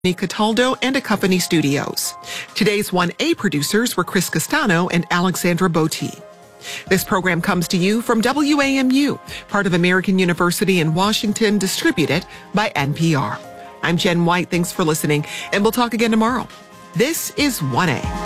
Cataldo and Accompany Studios. Today's 1A producers were Chris Castano and Alexandra Botti. This program comes to you from WAMU, part of American University in Washington, distributed by NPR. I'm Jen White. Thanks for listening, and we'll talk again tomorrow. This is 1A.